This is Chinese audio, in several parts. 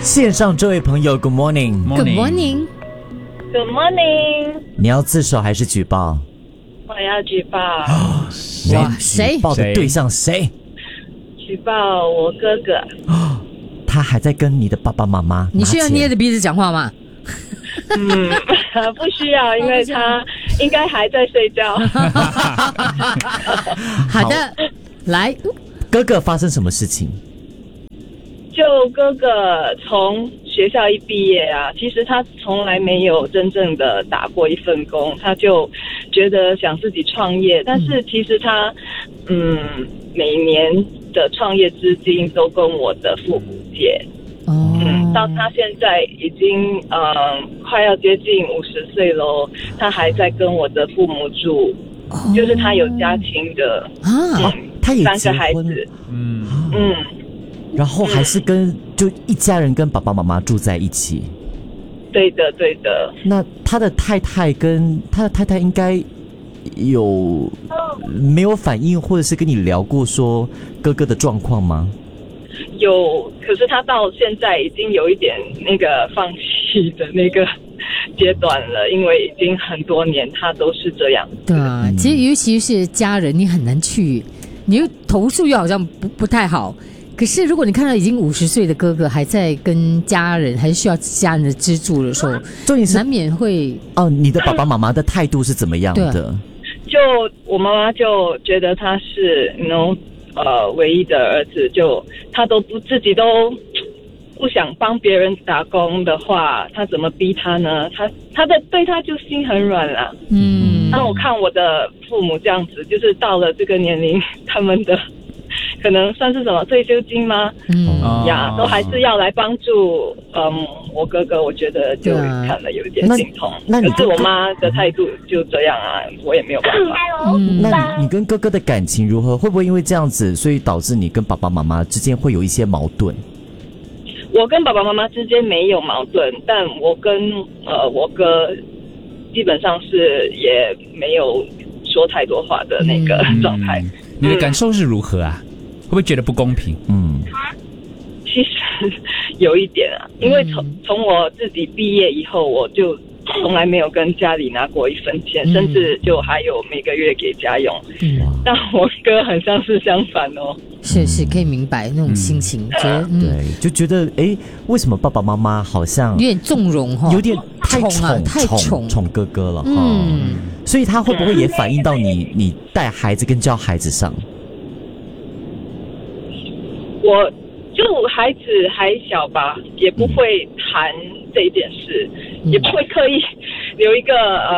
线上这位朋友 Good morning Good morning Good morning， 你要自首还是举报？ 我要举报， 哇， 谁举报的对象谁？ 举报我哥哥。 他还在跟你的爸爸妈妈你需要捏着鼻子讲话吗？ 不需要，因为他应该还在睡觉。 好的，来， 哥哥发生什么事情？ 就哥哥从学校一毕业啊，其实他从来没有真正的打过一份工，他就觉得想自己创业，但是其实他每年的创业资金都跟我的父母借。到他现在已经快要接近50岁咯，他还在跟我的父母住，就是他有家庭的他也 3个孩子， 然后还是就一家人跟爸爸妈妈住在一起。 对的对的。 那他的太太应该没有反应，或者是跟你聊过说哥哥的状况吗？ 有，可是他到现在已经有一点那个放弃的那个阶段了，因为已经很多年他都是这样。 对啊，其实尤其是家人，你很难去，你又投诉又好像不太好。可是如果你看到已经50岁的哥哥还在跟家人，还是需要家人的资助的时候，难免会你的爸爸妈妈的态度是怎么样的？ 就我妈妈就觉得他是唯一的儿子，就他都自己都不想帮别人打工的话，他怎么逼他呢？他对他就心很软啦。那我看我的父母这样子，就是到了这个年龄，他们的可能算是什么退休金吗？都还是要来帮助我哥哥，我觉得就看了有一点心痛。可是我妈的态度就这样啊，我也没有办法。 那你跟哥哥的感情如何？会不会因为这样子，所以导致你跟爸爸妈妈之间会有一些矛盾？ 我跟爸爸妈妈之间没有矛盾，但我跟我哥基本上是也没有说太多话的那个状态。 你的感受是如何啊？会不会觉得不公平？ 其实有一点啊，因为从我自己毕业以后，我就从来没有跟家里拿过一分钱，甚至就还有每个月给家用。但我哥很像是相反哦。 是可以明白那种心情， 对，就觉得为什么爸爸妈妈好像有点纵容有点太宠哥哥了所以他会不会也反映到你带孩子跟教孩子上？ 我就孩子还小吧，也不会谈这一件事，也不会刻意留一个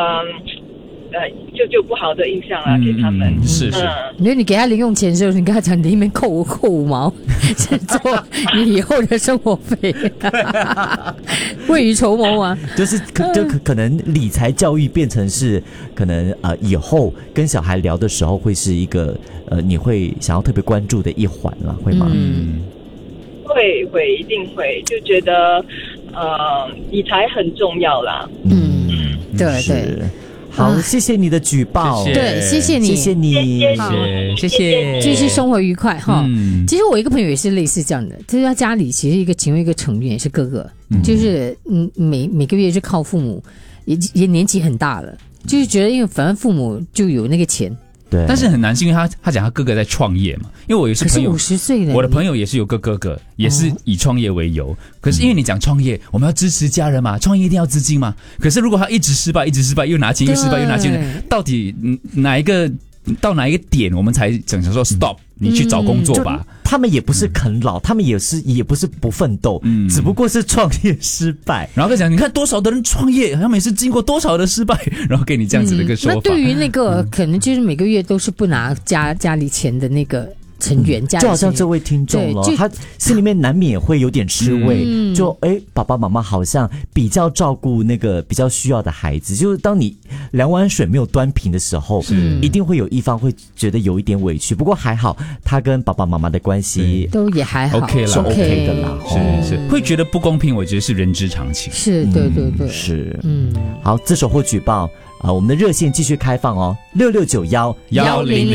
就不好的印象啊给他们。 是因为你给他零用钱的时候，你跟他讲你里面扣5毛，是做你以后的生活费，未雨绸缪啊。 就可能理财教育变成是可能以后跟小孩聊的时候会是一个你会想要特别关注的一环了，会吗？ 会一定会，就觉得理财很重要啦。 对。 好，谢谢你的举报。 对，谢谢你， 谢谢， 继续生活愉快哈。其实我一个朋友也是类似这样的，就是他家里其实其中一个成员也是哥哥，就是每个月就靠父母，也年纪很大了，就是觉得因为反正父母就有那个钱。 对， 但是很难，是因为他讲他哥哥在创业嘛，因为我有些朋友 50岁了， 我的朋友也是有个哥哥，也是以创业为由。可是因为你讲创业，我们要支持家人嘛，创业一定要资金嘛。可是如果他一直失败，又拿钱，又失败，又拿钱，到底到哪一个点，我们才想说 stop， 你去找工作吧。 他们也不是啃老，他们也不是不奋斗，只不过是创业失败。 然后再讲，你看多少的人创业，好像每次经过多少的失败，然后给你这样子的一个说法。 那对于那个可能就是每个月都是不拿家里钱的那个成员， 就好像这位听众了，他心里面难免也会有点吃味，就爸爸妈妈好像比较照顾那个比较需要的孩子，就是当你2碗水没有端平的时候，一定会有一方会觉得有一点委屈。不过还好，他跟爸爸妈妈的关系都也还好 ，OK 是 OK 的啦。 是会觉得不公平，我觉得是人之常情。 是，对， 是，好，自首或举报我们的热线继续开放哦，669110。